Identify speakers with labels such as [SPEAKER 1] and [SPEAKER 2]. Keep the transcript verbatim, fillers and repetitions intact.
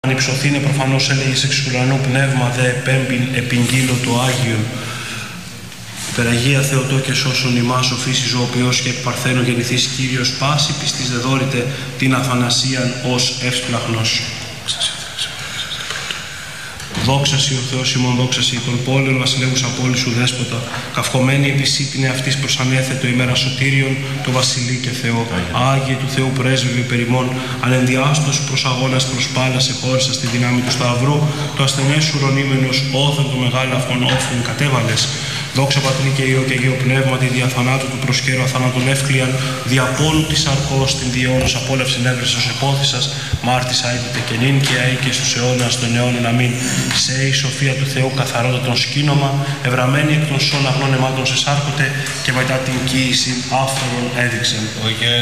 [SPEAKER 1] Αν υψωθήνε προφανώς έλεγες εξ ουρανού πνεύμα δε επέμπειν επιγγείλω το Άγιον. Υπεραγία Θεοτό και σώσον ημάς ο φύσης ζωοποιός και εκ παρθένου γεννηθείς Κύριος πάση πιστής δε δώρητε την Αθανασίαν ως εύσπλαχνος. Δόξα σοι ο Θεός ημών, δόξα σοι των πόλεων βασιλεύουσα πόλη σου δέσποτα, καυχωμένη επισήτηνε αυτής προς ανέθετο ημέρα σωτήριον, το βασιλεί και Θεό. Άγιε του Θεού πρέσβευε περιμών, ανενδιάστος προς αγώνας προς πάλας εχώρισα στη δυνάμει του Σταυρού, το ασθενές σου ρονίμενος όθεν το μεγάλο αυτόν όφουν κατέβαλες. Δόξα Πατρί και Υιό και Αγίο Πνεύματι, δια θανάτου του προσκέρου αθάνατον εύκλειαν, δια πόνου της αρκός την διόνος απόλαυσιν έβρεσαι ως επόθησας, μάρτισα αίτητε και νυν και αεί και στους αιώνας των αιώνων αμήν. Σε η σοφία του Θεού καθαρότατον σκήνομα, ευραμένη εκ των σών αγνών αιμάτων σε σάρκωτε και μετά την κοίηση άφθονων έδειξεν.